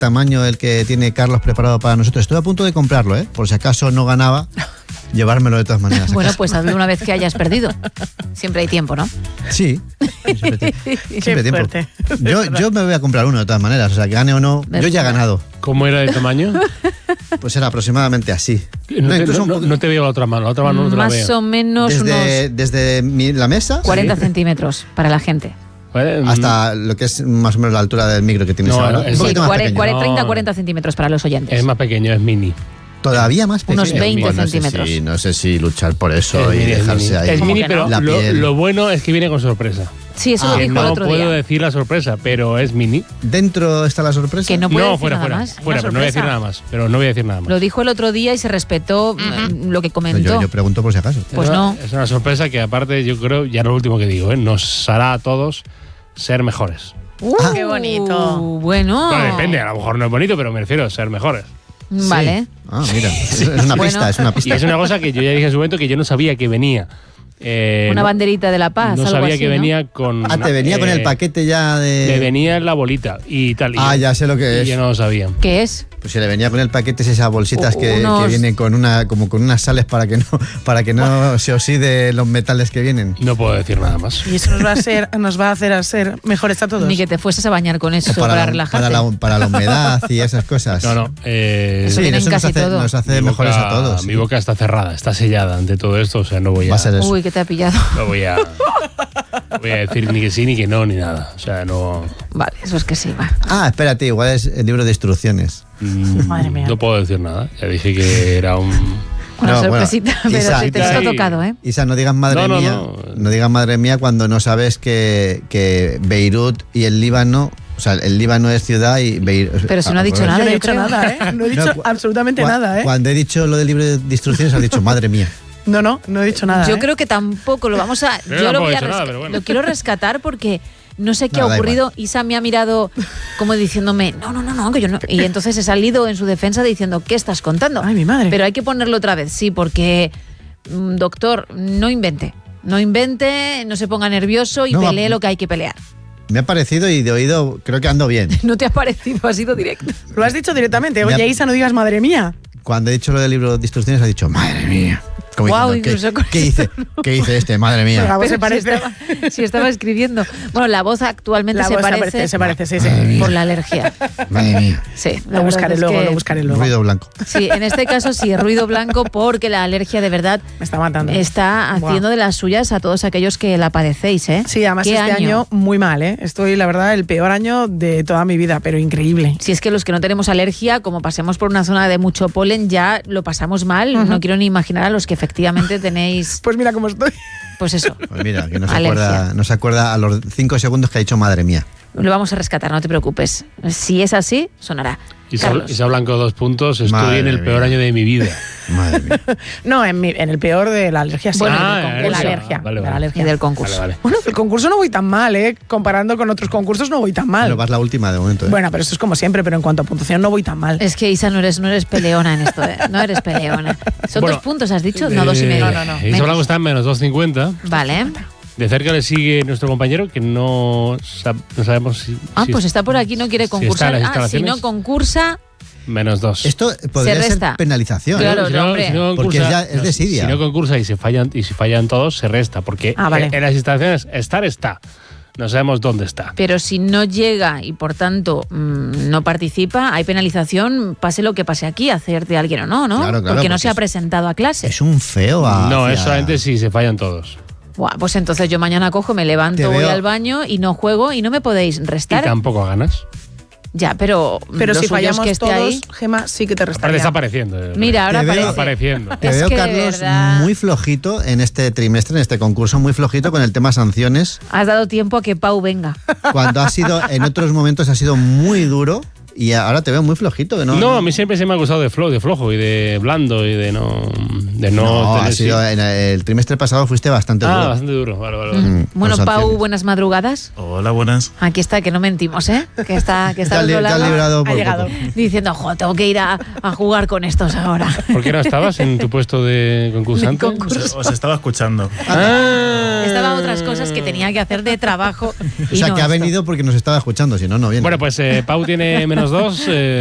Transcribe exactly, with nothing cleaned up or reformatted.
tamaño el que tiene Carlos preparado para nosotros. Estoy a punto de comprarlo, ¿eh? Por si acaso no ganaba, llevármelo de todas maneras. Bueno, pues hazlo una vez que hayas perdido. Siempre hay tiempo, ¿no? Sí. Siempre, siempre tiempo. fuerte. Yo, yo me voy a comprar uno de todas maneras. O sea, que gane o no, yo ya he ganado. ¿Cómo era de tamaño? Pues era aproximadamente así. No, No, te, incluso no, un poco- no te veo la otra mano, la otra mano no te la Más veo. o menos desde, unos desde mi- la mesa cuarenta centímetros para la gente. ¿Vale? hasta lo que es más o menos la altura del micro que tienes No, ahora. es- Un Sí, poquito más cuare- pequeño. cuare- No. treinta a cuarenta centímetros para los oyentes. Es más pequeño, es mini. Todavía más pequeño. Unos veinte Bueno, no sé centímetros. si- no sé si luchar por eso Es y mini, es dejarse mini. ahí. Es mini, que pero no? La lo, piel. lo bueno es que viene con sorpresa. Sí, eso Ah, lo Que dijo no el otro puedo día. decir la sorpresa, pero es mini. ¿Dentro está la sorpresa? Que no puede No, decir fuera, nada fuera. más. Fuera, Una pero no voy a decir sorpresa. nada más. Pero no voy a decir nada más. Lo dijo el otro día y se respetó mm, lo que No, comentó. yo, yo pregunto por si acaso. Pues Es no. una- Es una sorpresa que aparte yo creo, ya lo último que digo, ¿eh? nos hará a todos ser mejores. Uh, Qué bonito. Bueno. Bueno, depende, a lo mejor no es bonito, pero me refiero a ser mejores. Vale. Ah, mira. Es una Bueno. pista, es una Y pista. es una cosa que yo ya dije en su momento que yo no sabía que venía. Eh, Una no- banderita de la paz. No algo sabía así, que ¿no? venía con. Ah, te venía con eh, el paquete ya de... Me venía en la bolita y tal. y Ah, yo- ya sé lo que y es. yo no lo sabía. ¿Qué es? Pues si le venía con el paquete es esas bolsitas U- que, unos- que vienen con una como con unas sales para que no para que no se oxide los metales que vienen. No puedo decir nada más. Y eso nos va a ser, nos va a hacer a ser mejores a todos. Ni que te fueses a bañar con eso para, la, relajarte. para, la, para la humedad y esas cosas. No, no. eh, Eso Sí, viene en eso nos casi hace, todo. nos hace mi mejores boca- a todos. Mi sí. boca está cerrada, está sellada ante todo esto, o sea, no voy a. Va a ser eso. Uy, que te ha pillado. No voy a. No voy a decir ni que sí ni que no ni nada. O sea, no. Vale, eso es que sí, va. Ah, espérate, igual es el libro de instrucciones. mm, Madre mía. No puedo decir nada. Ya dije que era un. Una No, bueno, sorpresita, pero Isa, te, te Isa, ha y- tocado, ¿eh? Isa, no digas madre No, no, mía. no. No digas madre mía cuando no sabes que, que Beirut y el Líbano, o sea, el Líbano es ciudad y Beirut. Pero si no ha dicho Yo nada, no he yo dicho creo. nada, ¿eh? No he dicho No, cu- absolutamente Cua- nada, ¿eh? Cuando he dicho lo del libro de instrucciones, has dicho madre mía. No, no, no he dicho nada. Yo ¿eh? creo que tampoco lo vamos a. Yo Yo, lo, tampoco voy he a dicho nada, resca- pero bueno. lo quiero rescatar porque no sé qué No, ha da ocurrido. Isa me ha mirado como diciéndome, no, no, no, no, que yo no. Y entonces he salido en su defensa diciendo, ¿qué estás contando? Ay, mi madre. Pero hay que ponerlo otra vez, sí, porque, mm, doctor, no invente. No invente, no se ponga nervioso y No, pelee va- lo que hay que pelear. Me ha parecido y de oído creo que ando bien. No te ha parecido, ha sido directo. Lo has dicho directamente. Me Oye, ha- Isa, no digas madre mía. Cuando he dicho lo del libro de instrucciones, ha dicho madre mía. Como Guau, diciendo, incluso con ¿qué, ¿qué, hice, ¿Qué hice este? Madre mía. La voz se Pero parece. Si estaba, si estaba escribiendo. Bueno, la voz actualmente La se, voz parece se parece, se parece, sí, sí. por la alergia. Madre mía. Sí, la Lo verdad buscaré es luego, que- lo buscaré luego. Ruido blanco. Sí, en este caso sí, ruido blanco porque la alergia de verdad Me está matando. está Buah. haciendo de las suyas a todos aquellos que la padecéis, ¿eh? Sí, además ¿Qué este año? muy mal, ¿eh? Estoy, la verdad, el peor año de toda mi vida, pero increíble. Si es que los que no tenemos alergia, como pasemos por una zona de mucho polen, ya lo pasamos mal. No quiero ni imaginar a los que efectivamente tenéis, Pues mira cómo estoy. pues eso. Pues mira, que no se, Alergia. acuerda, no se acuerda a los cinco segundos que ha dicho madre mía. Lo vamos a rescatar, no te preocupes. Si es así, sonará. Isa, Carlos. Isa Blanco, dos puntos. Estoy Madre en el peor mía. año de mi vida. Madre mía. No, en, mi- en el peor de la alergia, sí. Bueno, de del la concurso. alergia. Vale, de la vale. alergia. Y del concurso. Vale, vale. Bueno, el concurso no voy tan mal, ¿eh? Comparando con otros concursos no voy tan mal. Pero vas la última de momento. ¿eh? Bueno, pero esto es como siempre, pero en cuanto a puntuación no voy tan mal. Es que Isa, no eres, no eres peleona en esto, ¿eh? No eres peleona. ¿Son Bueno, dos puntos, has dicho? No, dos y Eh, medio. No, no, no. Isa Menos. Blanco está en menos dos cincuenta. Vale. De cerca le sigue nuestro compañero, que no, sab- no sabemos si. Ah, si pues es- está por aquí, no quiere si está en concursar. las Ah, si instalaciones. no concursa, Menos dos. Esto podría Se ser resta. penalización. Claro, ¿eh? si no, hombre. si no Porque concursa- ya es no, de si- Siria. Si no concursa y se fallan y si fallan todos, se resta. Porque Ah, vale. en, en las instalaciones estar está. No sabemos dónde está. pero si no llega y por tanto mmm, no participa, hay penalización, pase lo que pase aquí, hacerte alguien o no, ¿no? Claro, claro, porque no porque se ha es- presentado a clase. Es un feo. No, hacia- es solamente si se fallan todos. Buah, pues entonces yo mañana cojo, me Te levanto, voy veo- al baño y no juego y no me podéis Y restar. tampoco ganas. Ya, pero, Pero lo si suyo es fallamos que esté todos, ahí. Gema sí que te Aparte restaría. está apareciendo. eh, Mira, ahora Te veo- parece. Está apareciendo. Te Es veo, que de Carlos, verdad- muy flojito en este trimestre, en este concurso, muy flojito con el tema sanciones. Has dado tiempo a que Pau venga. Cuando ha sido, en otros momentos ha sido muy duro y ahora te veo muy flojito. Que no, No, a mí siempre se me ha acusado de, flo, de flojo y de blando y de no. De no, No, tener- ha sido, en el trimestre pasado fuiste bastante Ah, duro. bastante duro. Vale, vale, vale. Mm, Bueno, con Pau, sanciones. buenas madrugadas. Hola, buenas. Aquí está, que no mentimos, ¿eh? Que está, que está Te has al li- otro te has lado librado por Ha llegado. poco. diciendo, jo, tengo que ir a, a jugar con estos ahora. ¿Por qué no estabas en tu puesto de concursante? De concurso. Os, os estaba escuchando. Ah. Estaba otras cosas que tenía que hacer de trabajo. O y sea, no que ha esto. venido porque nos estaba escuchando, si no, no viene. Bueno, pues eh, Pau tiene menos menos dos. Eh,